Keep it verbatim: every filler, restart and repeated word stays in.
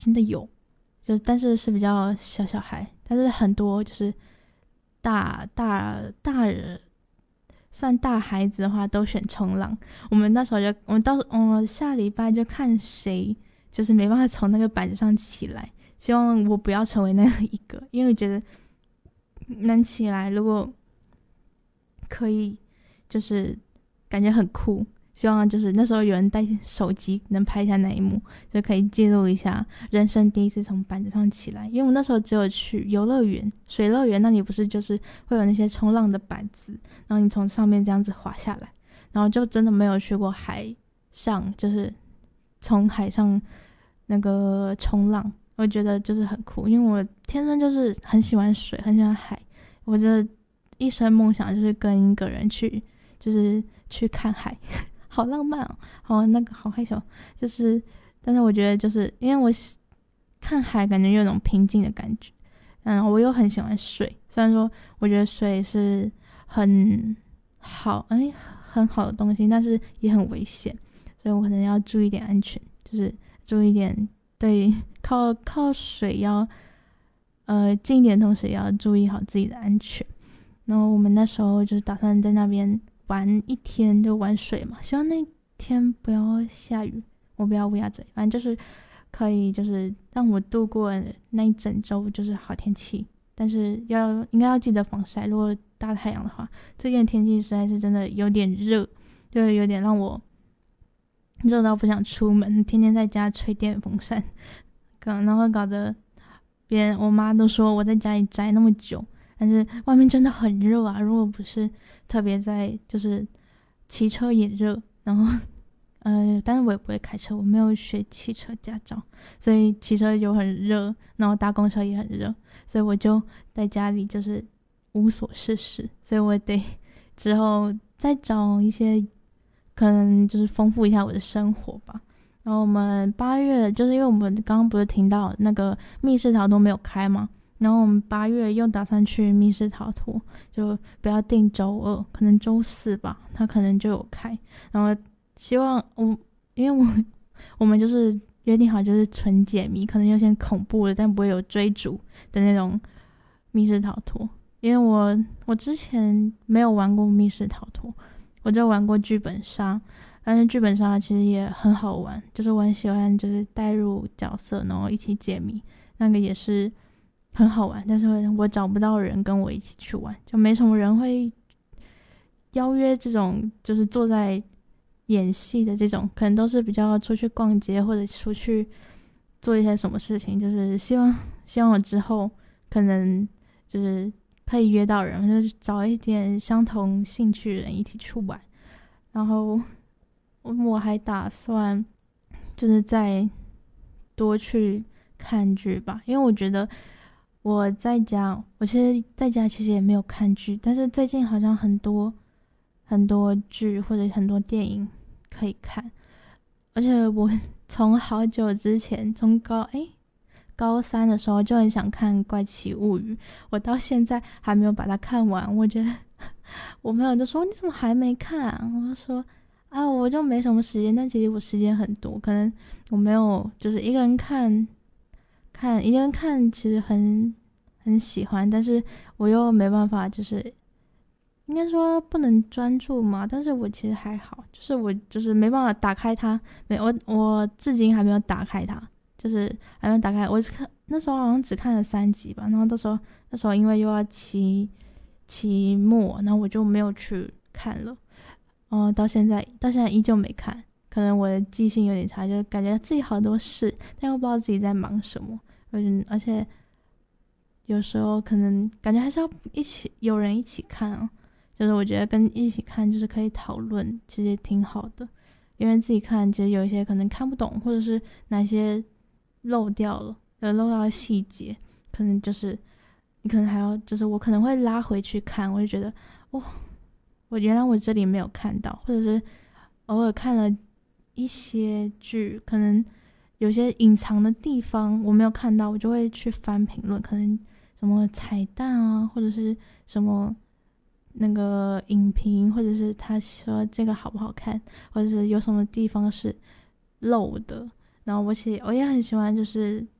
真的有，就但是是比较小小孩，但是很多就是大大大人算大孩子的话都选冲浪。我们那时候就我们到我们下礼拜就看谁就是没办法从那个板子上起来，希望我不要成为那样一个，因为我觉得能起来如果可以就是感觉很酷。希望就是那时候有人带手机能拍下那一幕，就可以记录一下人生第一次从板子上起来。因为我那时候只有去游乐园、水乐园，那里不是就是会有那些冲浪的板子，然后你从上面这样子滑下来，然后就真的没有去过海上，就是从海上那个冲浪。我觉得就是很酷，因为我天生就是很喜欢水，很喜欢海。我的一生梦想就是跟一个人去，就是去看海。好浪漫哦，好那个好害羞，就是，但是我觉得就是因为我看海感觉有种平静的感觉，嗯，我又很喜欢水，虽然说我觉得水是很好，哎，很好的东西，但是也很危险，所以我可能要注意点安全，就是注意点，对，靠靠水要呃近一点，同时也要注意好自己的安全。然后我们那时候就是打算在那边玩一天，就玩水嘛，希望那天不要下雨，我不要乌鸦嘴，反正就是可以就是让我度过那一整周就是好天气，但是要应该要记得防晒，如果大太阳的话，这件天气实在是真的有点热，就有点让我热到不想出门，天天在家吹电风扇，然后搞得别人我妈都说我在家里宅那么久，但是外面真的很热啊！如果不是特别在就是骑车也热，然后呃，但是我也不会开车，我没有学汽车驾照，所以骑车就很热，然后搭公车也很热，所以我就在家里就是无所事事，所以我得之后再找一些可能就是丰富一下我的生活吧。然后我们八月就是因为我们刚刚不是听到那个密室逃脱没有开吗？然后我们八月又打算去密室逃脱，就不要定周二，可能周四吧，他可能就有开。然后希望我，因为我我们就是约定好就是纯解谜，可能有些恐怖的，但不会有追逐的那种密室逃脱。因为我我之前没有玩过密室逃脱，我就玩过剧本杀，但是剧本杀其实也很好玩，就是我很喜欢就是带入角色，然后一起解谜，那个也是很好玩。但是我找不到人跟我一起去玩，就没什么人会邀约这种就是坐在演戏的这种，可能都是比较出去逛街或者出去做一些什么事情，就是希望希望我之后可能就是可以约到人，就是找一点相同兴趣的人一起去玩。然后我还打算就是再多去看剧吧，因为我觉得我在家，我其实在家其实也没有看剧，但是最近好像很多很多剧或者很多电影可以看，而且我从好久之前，从高诶高三的时候就很想看《怪奇物语》，我到现在还没有把它看完。我觉得我朋友就说你怎么还没看啊？我就说啊，我就没什么时间，但其实我时间很多，可能我没有就是一个人看，看一个人看其实很很喜欢，但是我又没办法，就是应该说不能专注嘛。但是我其实还好，就是我就是没办法打开它，没我我至今还没有打开它，就是还没有打开。我是看那时候好像只看了三集吧，然后那时候那时候因为又要期期末，然后我就没有去看了。哦，到现在到现在依旧没看，可能我的记性有点差，就感觉自己好多事，但又不知道自己在忙什么。嗯，而且有时候可能感觉还是要一起有人一起看啊，就是我觉得跟一起看就是可以讨论，其实也挺好的。因为自己看其实有一些可能看不懂，或者是哪些漏掉了，有漏到的细节，可能就是你可能还要就是我可能会拉回去看，我就觉得哇，我原来我这里没有看到，或者是偶尔看了一些剧，可能有些隐藏的地方我没有看到，我就会去翻评论，可能什么彩蛋啊，或者是什么那个影评，或者是他说这个好不好看，或者是有什么地方是漏的， 然后我其我也很喜欢，就是